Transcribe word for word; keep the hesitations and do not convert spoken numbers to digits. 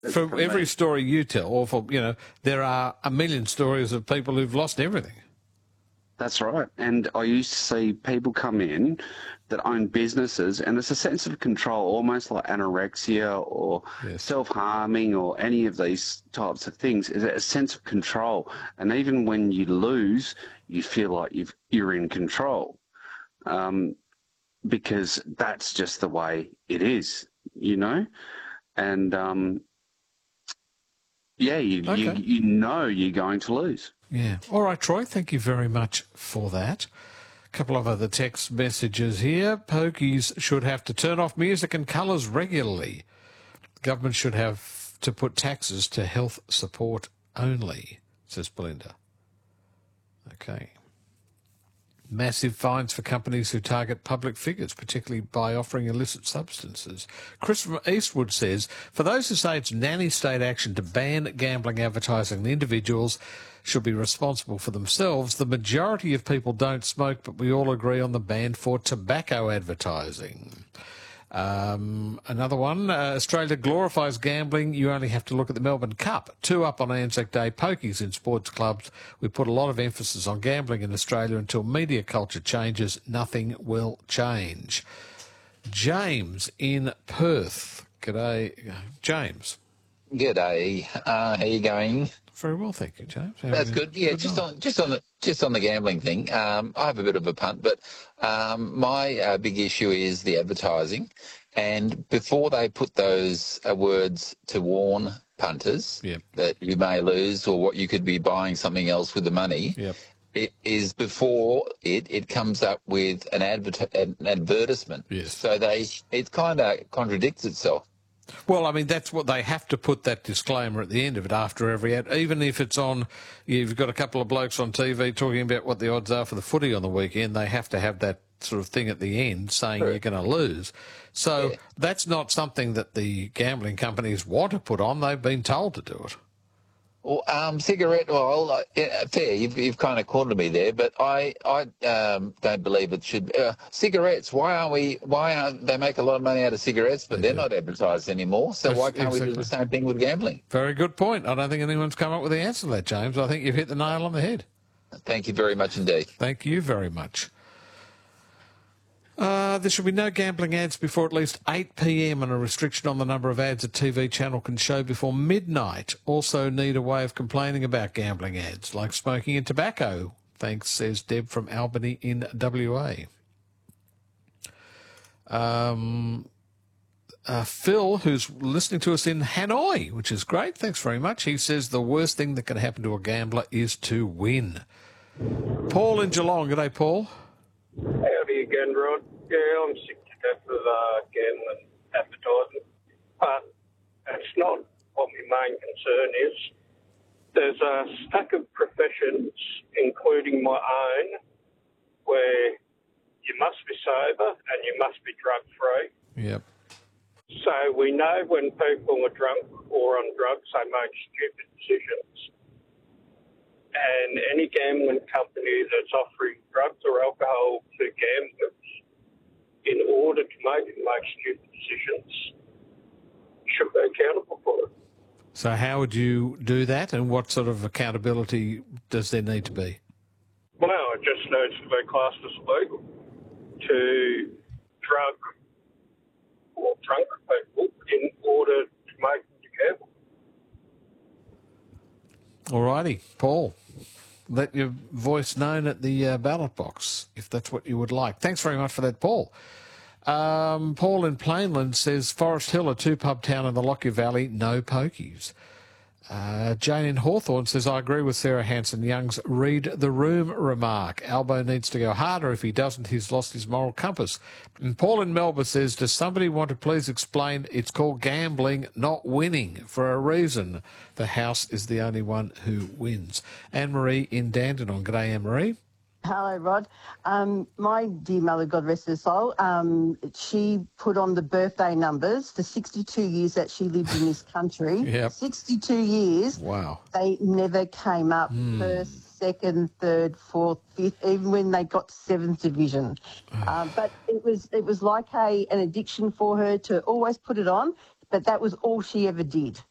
For, for every me. story you tell, or for, you know, there are a million stories of people who've lost everything. That's right. And I used to see people come in that own businesses, and it's a sense of control, almost like anorexia or Yes. self-harming or any of these types of things. Is a sense of control. And even when you lose, you feel like you've, you're in control, um, because that's just the way it is, you know? And, um, yeah, you, Okay. you, you know you're going to lose. Yeah. All right, Troy, thank you very much for that. A couple of other text messages here. Pokies should have to turn off music and colours regularly. Government should have to put taxes to health support only, says Belinda. Okay. Massive fines for companies who target public figures, particularly by offering illicit substances. Chris from Eastwood says, for those who say it's nanny state action to ban gambling advertising, the individuals should be responsible for themselves. The majority of people don't smoke, but we all agree on the ban for tobacco advertising. Um, another one, uh, Australia glorifies gambling. You only have to look at the Melbourne Cup. Two up on Anzac Day, pokies in sports clubs. We put a lot of emphasis on gambling in Australia. Until media culture changes, nothing will change. James in Perth. G'day, James. G'day. Uh, how you going? Very well, thank you, James. How That's you- good. Yeah, just on just on the just on the gambling thing. Um, I have a bit of a punt, but um, my uh, big issue is the advertising. And before they put those uh, words to warn punters Yep. that you may lose or what you could be buying something else with the money, Yep. it is before it it comes up with an advert an advertisement. Yes. So they it kind of contradicts itself. Well, I mean, that's what they have to put, that disclaimer at the end of it after every ad. Even if it's on, you've got a couple of blokes on T V talking about what the odds are for the footy on the weekend, they have to have that sort of thing at the end saying True. you're going to lose. So Yeah. that's not something that the gambling companies want to put on. They've been told to do it. Well, um, cigarette oil, uh, yeah, fair, you've, you've kind of cornered me there, but I, I um, don't believe it should. Uh, cigarettes, why aren't we, why aren't they make a lot of money out of cigarettes, but They they're do. not advertised anymore, so That's why can't we do exactly. the same thing with gambling? Very good point. I don't think anyone's come up with the answer to that, James. I think you've hit the nail on the head. Thank you very much indeed. Thank you very much. Uh, there should be no gambling ads before at least eight p m and a restriction on the number of ads a T V channel can show before midnight. Also need a way of complaining about gambling ads, like smoking and tobacco. Thanks, says Deb from Albany in W A. Um, uh, Phil, who's listening to us in Hanoi, which is great. Thanks very much. He says the worst thing that can happen to a gambler is to win. Paul in Geelong. G'day, Paul. Howdy again, Rod. Yeah, I'm sick to death of uh, gambling advertising, but it's not what my main concern is. There's a stack of professions, including my own, where you must be sober and you must be drug-free. Yep. So we know when people are drunk or on drugs, they make stupid decisions. And any gambling company that's offering drugs or alcohol to gamblers in order to make them make stupid decisions should be accountable for it. So how would you do that, and what sort of accountability does there need to be? Well, it just needs to be classed as illegal to drug or drunk people in order to make them gamble. All righty, Paul. Let your voice known at the uh, ballot box, if that's what you would like. Thanks very much for that, Paul. Um, Paul in Plainland says, Forest Hill, a two-pub town in the Lockyer Valley, no pokies. Uh, Jane in Hawthorne says, I agree with Sarah Hanson-Young's read the room remark. Albo needs to go harder. If he doesn't, he's lost his moral compass. And Paul in Melbourne says, does somebody want to please explain it's called gambling, not winning, for a reason? The house is the only one who wins. Anne-Marie in Dandenong. G'day, Anne-Marie. Hello, Rod. Um, my dear mother, God rest her soul, um, she put on the birthday numbers for sixty-two years that she lived in this country. Yep. sixty-two years. Wow. They never came up Mm. first, second, third, fourth, fifth, even when they got to seventh division. um, but it was it was like a an addiction for her to always put it on, but that was all she ever did.